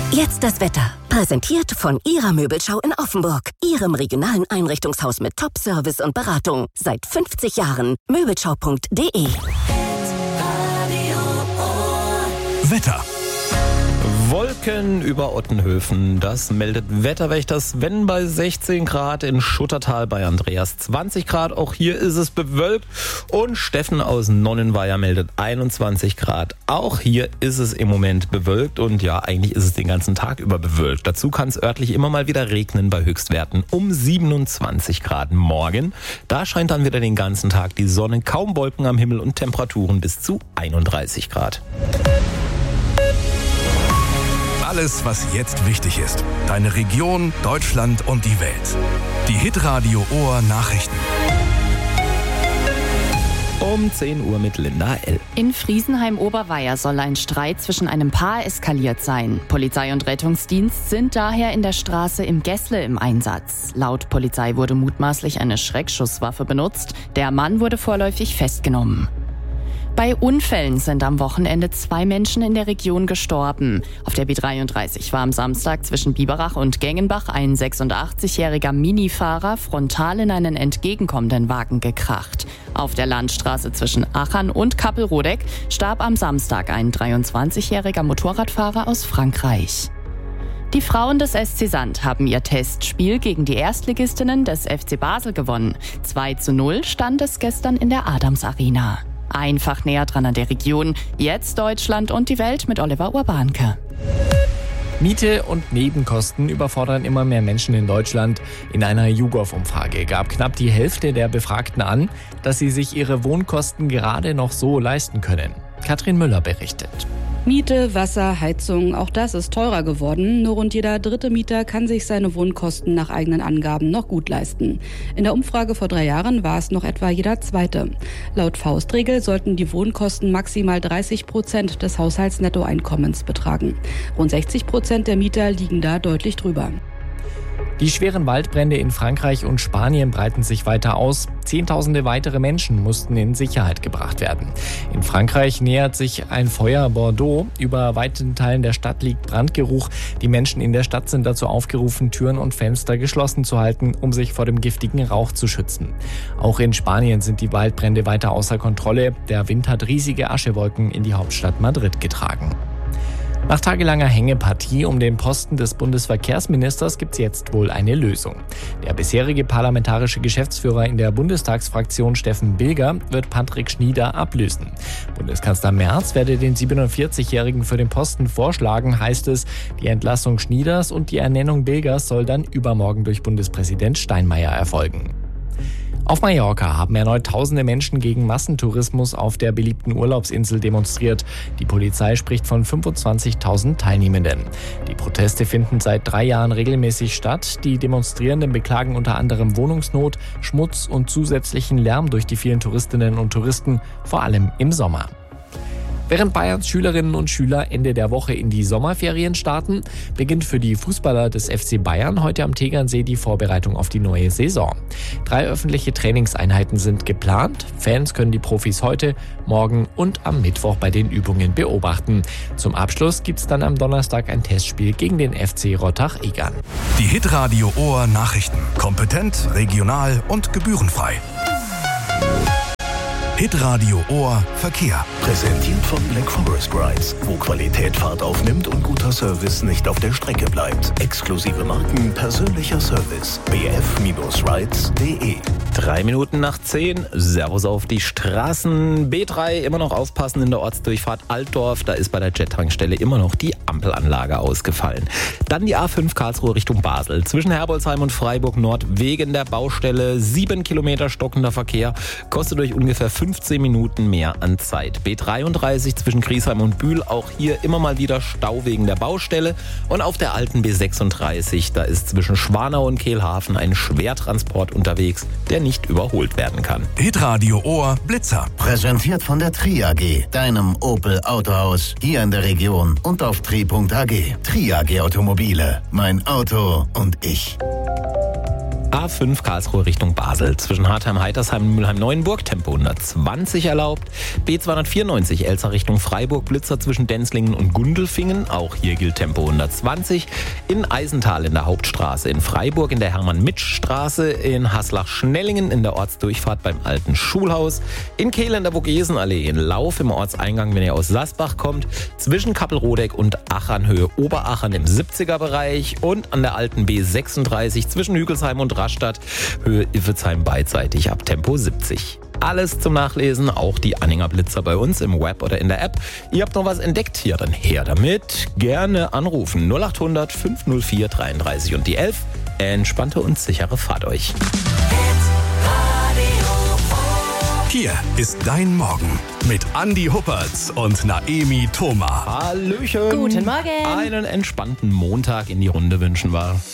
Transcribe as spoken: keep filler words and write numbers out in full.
Jetzt das Wetter. Präsentiert von Ihrer Möbelschau in Offenburg. Ihrem regionalen Einrichtungshaus mit Top-Service und Beratung. Seit fünfzig Jahren. Möbelschau punkt de. Wetter. Wolken über Ottenhöfen, das meldet Wetterwächter Sven bei sechzehn Grad, in Schuttertal bei Andreas zwanzig Grad, auch hier ist es bewölkt, und Steffen aus Nonnenweier meldet einundzwanzig Grad, auch hier ist es im Moment bewölkt, und ja, eigentlich ist es den ganzen Tag über bewölkt. Dazu kann es örtlich immer mal wieder regnen bei Höchstwerten um siebenundzwanzig Grad morgen. Da scheint dann wieder den ganzen Tag die Sonne, kaum Wolken am Himmel und Temperaturen bis zu einunddreißig Grad. Alles, was jetzt wichtig ist. Deine Region, Deutschland und die Welt. Die Hitradio Ohr Nachrichten. Um zehn Uhr mit Linda L. In Friesenheim-Oberweier soll ein Streit zwischen einem Paar eskaliert sein. Polizei und Rettungsdienst sind daher in der Straße im Gässle im Einsatz. Laut Polizei wurde mutmaßlich eine Schreckschusswaffe benutzt. Der Mann wurde vorläufig festgenommen. Bei Unfällen sind am Wochenende zwei Menschen in der Region gestorben. Auf der B dreiunddreißig war am Samstag zwischen Biberach und Gengenbach ein sechsundachtzigjähriger Minifahrer frontal in einen entgegenkommenden Wagen gekracht. Auf der Landstraße zwischen Achern und Kappelrodeck starb am Samstag ein dreiundzwanzigjähriger Motorradfahrer aus Frankreich. Die Frauen des S C Sand haben ihr Testspiel gegen die Erstligistinnen des F C Basel gewonnen. zwei zu null stand es gestern in der Adams Arena. Einfach näher dran an der Region. Jetzt Deutschland und die Welt mit Oliver Urbanke. Miete und Nebenkosten überfordern immer mehr Menschen in Deutschland. In einer YouGov-Umfrage gab knapp die Hälfte der Befragten an, dass sie sich ihre Wohnkosten gerade noch so leisten können. Katrin Müller berichtet. Miete, Wasser, Heizung, auch das ist teurer geworden. Nur rund jeder dritte Mieter kann sich seine Wohnkosten nach eigenen Angaben noch gut leisten. In der Umfrage vor drei Jahren war es noch etwa jeder zweite. Laut Faustregel sollten die Wohnkosten maximal dreißig Prozent des Haushaltsnettoeinkommens betragen. Rund sechzig Prozent der Mieter liegen da deutlich drüber. Die schweren Waldbrände in Frankreich und Spanien breiten sich weiter aus. Zehntausende weitere Menschen mussten in Sicherheit gebracht werden. In Frankreich nähert sich ein Feuer Bordeaux. Über weiten Teilen der Stadt liegt Brandgeruch. Die Menschen in der Stadt sind dazu aufgerufen, Türen und Fenster geschlossen zu halten, um sich vor dem giftigen Rauch zu schützen. Auch in Spanien sind die Waldbrände weiter außer Kontrolle. Der Wind hat riesige Aschewolken in die Hauptstadt Madrid getragen. Nach tagelanger Hängepartie um den Posten des Bundesverkehrsministers gibt es jetzt wohl eine Lösung. Der bisherige parlamentarische Geschäftsführer in der Bundestagsfraktion Steffen Bilger wird Patrick Schnieder ablösen. Bundeskanzler Merz werde den siebenundvierzigjährigen für den Posten vorschlagen, heißt es. Die Entlassung Schnieders und die Ernennung Bilgers soll dann übermorgen durch Bundespräsident Steinmeier erfolgen. Auf Mallorca haben erneut tausende Menschen gegen Massentourismus auf der beliebten Urlaubsinsel demonstriert. Die Polizei spricht von fünfundzwanzigtausend Teilnehmenden. Die Proteste finden seit drei Jahren regelmäßig statt. Die Demonstrierenden beklagen unter anderem Wohnungsnot, Schmutz und zusätzlichen Lärm durch die vielen Touristinnen und Touristen, vor allem im Sommer. Während Bayerns Schülerinnen und Schüler Ende der Woche in die Sommerferien starten, beginnt für die Fußballer des F C Bayern heute am Tegernsee die Vorbereitung auf die neue Saison. Drei öffentliche Trainingseinheiten sind geplant. Fans können die Profis heute, morgen und am Mittwoch bei den Übungen beobachten. Zum Abschluss gibt es dann am Donnerstag ein Testspiel gegen den F C Rottach-Egern. Die Hitradio Ohr Nachrichten. Kompetent, regional und gebührenfrei. Hitradio Ohr Verkehr. Präsentiert von Black Forest Rides, wo Qualität Fahrt aufnimmt und guter Service nicht auf der Strecke bleibt. Exklusive Marken, persönlicher Service. b f rides punkt de. Drei Minuten nach zehn. Servus auf die Straßen. B drei, immer noch aufpassen in der Ortsdurchfahrt Altdorf. Da ist bei der Jet-Tankstelle immer noch die Ampelanlage ausgefallen. Dann die A fünf Karlsruhe Richtung Basel. Zwischen Herbolzheim und Freiburg Nord wegen der Baustelle. Sieben Kilometer stockender Verkehr. Kostet euch ungefähr fünfzehn Minuten mehr an Zeit. B dreiunddreißig zwischen Griesheim und Bühl. Auch hier immer mal wieder Stau wegen der Baustelle. Und auf der alten B sechsunddreißig, da ist zwischen Schwanau und Kehlhafen ein Schwertransport unterwegs, der nicht überholt werden kann. Hitradio Ohr Blitzer. Präsentiert von der Tri A G, deinem Opel Autohaus, hier in der Region und auf tri punkt a g. Tri A G Automobile, mein Auto und ich. A A fünf Karlsruhe Richtung Basel. Zwischen Hartheim-Heitersheim und Mülheim-Neuenburg Tempo hundertzwanzig erlaubt. B zweihundertvierundneunzig Elsa Richtung Freiburg-Blitzer zwischen Denzlingen und Gundelfingen. Auch hier gilt Tempo hundertzwanzig. In Eisental in der Hauptstraße in Freiburg, in der Hermann-Mitsch-Straße, in Haslach-Schnellingen in der Ortsdurchfahrt beim alten Schulhaus, in Kehl in der Vogesenallee, in Lauf im Ortseingang, wenn ihr aus Sasbach kommt, zwischen Kappelrodeck und Achernhöhe Oberachern im siebziger-Bereich und an der alten B sechsunddreißig zwischen Hügelsheim und Rastatt, Höhe Iffezheim beidseitig ab Tempo siebzig. Alles zum Nachlesen, auch die Anhängerblitzer bei uns im Web oder in der App. Ihr habt noch was entdeckt hier, dann her damit. Gerne anrufen null acht hundert fünf null vier dreiunddreißig und die elf. Entspannte und sichere Fahrt euch. Hier ist dein Morgen mit Andi Huppertz und Naemi Thoma. Hallöchen. Guten Morgen. Einen entspannten Montag in die Runde wünschen wir.